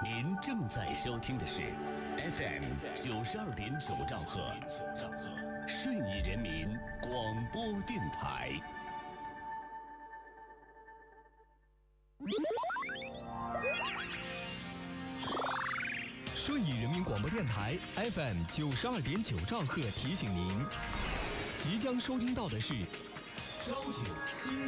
您正在收听的是 FM 92.9兆赫，顺义人民广播电台。 顺义人民广播电台 FM 92.9兆赫提醒您，即将收听到的是《烧酒新